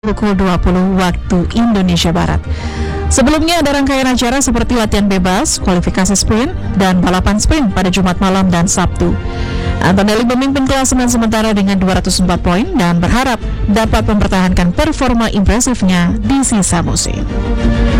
pukul 20 waktu Indonesia Barat. Sebelumnya ada rangkaian acara seperti latihan bebas, kualifikasi sprint, dan balapan sprint pada Jumat malam dan Sabtu. Antonelli memimpin klasemen sementara dengan 204 poin dan berharap dapat mempertahankan performa impresifnya di sisa musim.